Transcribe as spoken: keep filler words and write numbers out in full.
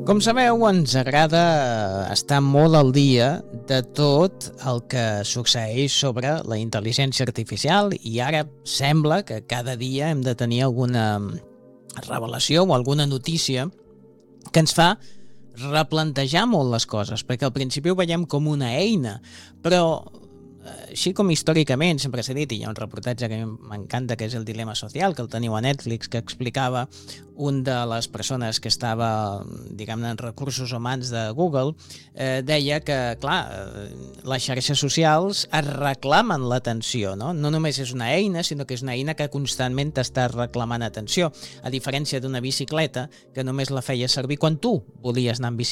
Com sabeu, ens agrada estar molt al dia de tot el que succeeix sobre la intel·ligència artificial i ara sembla que cada dia hem de tenir alguna revelació o alguna notícia que ens fa replantejar molt les coses, perquè al principi ho veiem com una eina, però així com històricament sempre s'ha dit, i hi ha un reportatge que m'encanta que és El dilema social, que el teniu a Netflix, que explicava un de les persones que estava, diguem-ne, en recursos humans de Google, eh, deia que, clar, les xarxes socials es reclamen l'atenció, no? No només és una eina, sinó que és una eina que constantment t'està reclamant atenció, a diferència d'una bicicleta que només la feia servir quan tu volies anar en bicicleta.